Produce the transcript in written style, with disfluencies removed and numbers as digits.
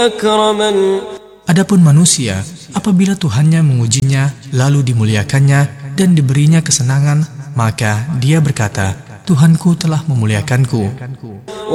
أكرمن. Adapun manusia, apabila Tuhannya mengujinya, lalu dimuliakannya dan diberinya kesenangan, maka dia berkata, Tuhanku telah memuliakanku.